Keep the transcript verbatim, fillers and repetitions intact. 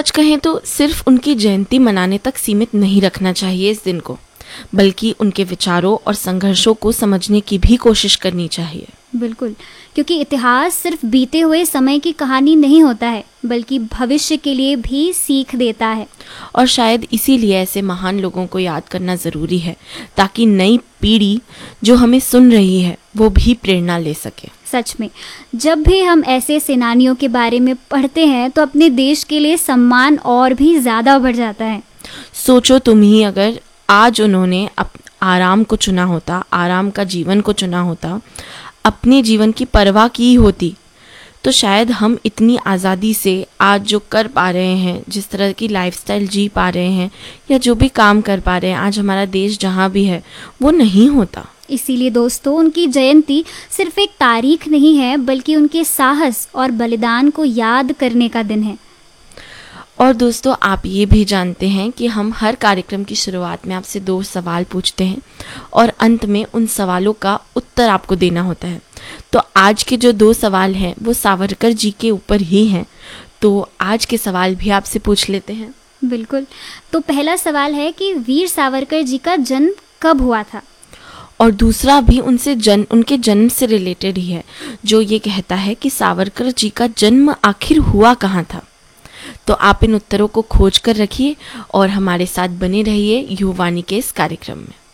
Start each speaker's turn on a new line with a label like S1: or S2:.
S1: सच कहें तो सिर्फ उनकी जयंती मनाने तक सीमित नहीं रखना चाहिए इस दिन को, बल्कि उनके विचारों और संघर्षों को समझने की भी कोशिश करनी चाहिए।
S2: बिल्कुल, क्योंकि इतिहास सिर्फ बीते हुए समय की कहानी नहीं होता है, बल्कि भविष्य के लिए भी सीख देता है।
S1: और शायद इसीलिए ऐसे महान लोगों को याद करना ज़रूरी है, ताकि नई पीढ़ी जो हमें सुन रही है वो भी प्रेरणा ले सके।
S2: सच में, जब भी हम ऐसे सेनानियों के बारे में पढ़ते हैं तो अपने देश के लिए सम्मान और भी ज़्यादा बढ़ जाता है।
S1: सोचो तुम ही अगर आज उन्होंने अप आराम को चुना होता, आराम का जीवन को चुना होता, अपने जीवन की परवाह की होती, तो शायद हम इतनी आज़ादी से आज जो कर पा रहे हैं, जिस तरह की लाइफस्टाइल जी पा रहे हैं या जो भी काम कर पा रहे हैं, आज हमारा देश जहाँ भी है वो नहीं होता।
S2: इसीलिए दोस्तों, उनकी जयंती सिर्फ एक तारीख नहीं है, बल्कि उनके साहस और बलिदान को याद करने का दिन है।
S1: और दोस्तों, आप ये भी जानते हैं कि हम हर कार्यक्रम की शुरुआत में आपसे दो सवाल पूछते हैं और अंत में उन सवालों का उत्तर आपको देना होता है। तो आज के जो दो सवाल हैं वो सावरकर जी के ऊपर ही हैं, तो आज के सवाल भी आपसे पूछ लेते हैं।
S2: बिल्कुल, तो पहला सवाल है कि वीर सावरकर जी का जन्म कब हुआ था?
S1: और दूसरा भी उनसे जन्म उनके जन्म से रिलेटेड ही है, जो ये कहता है कि सावरकर जी का जन्म आखिर हुआ कहाँ था। तो आप इन उत्तरों को खोज कर रखिए और हमारे साथ बने रहिए युवावाणी के इस कार्यक्रम में।